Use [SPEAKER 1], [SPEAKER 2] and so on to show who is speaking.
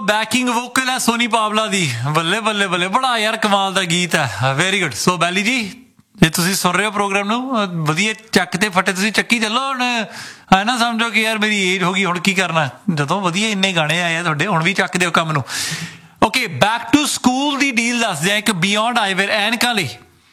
[SPEAKER 1] Banking vocal ਹੈ ਸੋਨੀ ਪਾਵਲਾ ਦੀ। ਬੱਲੇ ਬੱਲੇ ਬੱਲੇ, ਬੜਾ ਯਾਰ ਕਮਾਲ ਦਾ ਗੀਤ ਹੈ। Very good. ਸੋ ਬੈਲੀ ਜੀ, ਜੇ ਤੁਸੀਂ ਸੁਣ ਰਹੇ ਹੋ ਪ੍ਰੋਗਰਾਮ ਨੂੰ, ਵਧੀਆ ਚੱਕ ਤੇ ਫਟੇ ਤੁਸੀਂ ਚੱਕੀ ਚੱਲੋ। ਹੁਣ ਹੈ ਨਾ ਸਮਝੋ ਕਿ ਯਾਰ ਮੇਰੀ ਏਜ ਹੋ ਗਈ, ਹੁਣ ਕੀ ਕਰਨਾ, ਜਦੋਂ ਵਧੀਆ ਇੰਨੇ ਗਾਣੇ ਆਏ ਆ ਤੁਹਾਡੇ, ਹੁਣ ਵੀ ਚੱਕ ਦਿਓ ਕੰਮ ਨੂੰ। Okay, back to school the deal ਦੱਸਦੇ ਆ ਇੱਕ ਬਿਯੋਂਡ ਆਈਵੇਅਰ ਐਨਕਾਂ ਲਈ।